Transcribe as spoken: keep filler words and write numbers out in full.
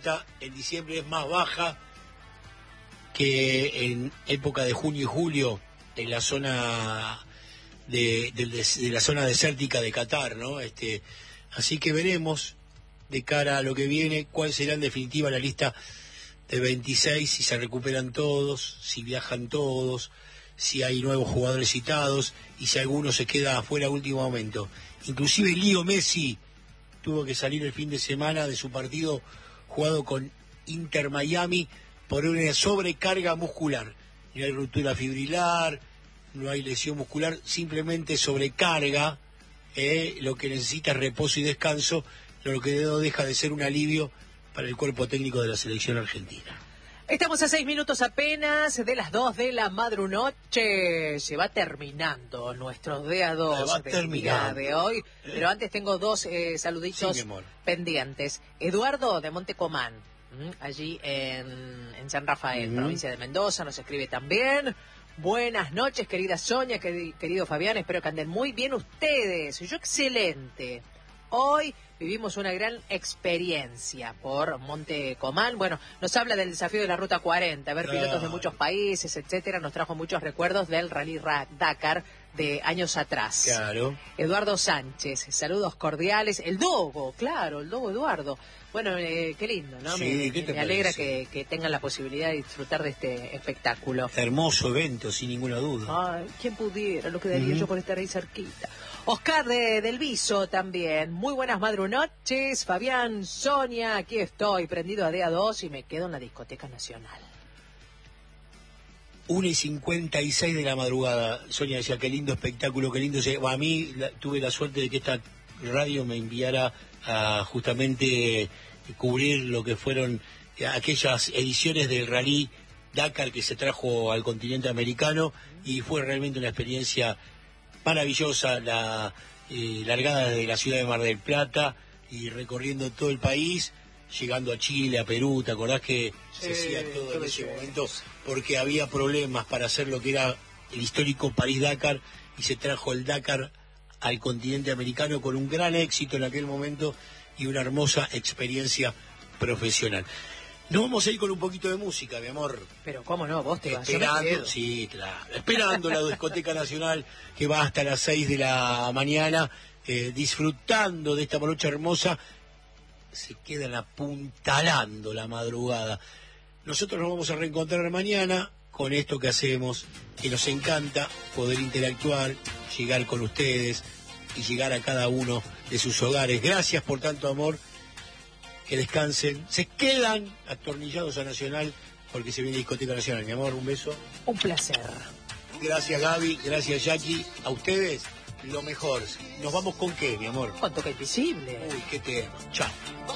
alta, en diciembre es más baja que en época de junio y julio en la zona de, de, de la zona desértica de Qatar, ¿no? Este, así que veremos de cara a lo que viene cuál será en definitiva la lista de veintiséis, si se recuperan todos, si viajan todos, si hay nuevos jugadores citados y si alguno se queda afuera a último momento. Inclusive Leo Messi tuvo que salir el fin de semana de su partido jugado con Inter Miami por una sobrecarga muscular. No hay ruptura fibrilar, no hay lesión muscular, simplemente sobrecarga, eh, lo que necesita es reposo y descanso, lo que no deja de ser un alivio para el cuerpo técnico de la selección argentina. Estamos a seis minutos apenas de las dos de la madrunoche. Se va terminando nuestro D A dos del día de hoy. ¿Eh? Pero antes tengo dos eh, saluditos sí, pendientes. Eduardo de Montecomán, allí en, en San Rafael, uh-huh. provincia de Mendoza, nos escribe también. Buenas noches, querida Sonia, querido Fabián, espero que anden muy bien ustedes. Yo excelente. Hoy vivimos una gran experiencia por Montecomán. Bueno, nos habla del desafío de la Ruta cuarenta, ver pilotos de muchos países, etcétera. Nos trajo muchos recuerdos del Rally Dakar de años atrás. Claro. Eduardo Sánchez, saludos cordiales. El Dogo, claro, el Dogo Eduardo. Bueno, eh, qué lindo, ¿no? Sí, me ¿qué te me alegra que, que tengan la posibilidad de disfrutar de este espectáculo. Hermoso evento, sin ninguna duda. Ay, ¿quién pudiera? Lo que daría uh-huh. yo por estar ahí cerquita. Oscar de, del Viso también. Muy buenas madrunoches. Fabián, Sonia, aquí estoy, prendido a D A dos y me quedo en la Discoteca Nacional. una y cincuenta y seis de la madrugada. Sonia decía, qué lindo espectáculo, qué lindo. A mí la, tuve la suerte de que esta radio me enviara a justamente cubrir lo que fueron aquellas ediciones del Rally Dakar que se trajo al continente americano y fue realmente una experiencia maravillosa, la eh, largada desde la ciudad de Mar del Plata y recorriendo todo el país, llegando a Chile, a Perú. ¿Te acordás que sí, se hacía todo en ese momento? Porque había problemas para hacer lo que era el histórico París-Dakar y se trajo el Dakar al continente americano con un gran éxito en aquel momento y una hermosa experiencia profesional. Nos vamos a ir con un poquito de música, mi amor. Pero cómo no, vos te vas. Esperando, sí, claro. Esperando la Discoteca Nacional que va hasta las seis de la mañana, eh, disfrutando de esta noche hermosa. Se quedan apuntalando la madrugada. Nosotros nos vamos a reencontrar mañana con esto que hacemos, que nos encanta poder interactuar, llegar con ustedes y llegar a cada uno de sus hogares. Gracias por tanto amor. Que descansen, se quedan atornillados a Nacional porque se viene Discoteca Nacional. Mi amor, un beso. Un placer. Gracias Gaby, gracias Jackie, a ustedes lo mejor. ¿Nos vamos con qué, mi amor? Con Toque Invisible. Uy, qué tema. Chao.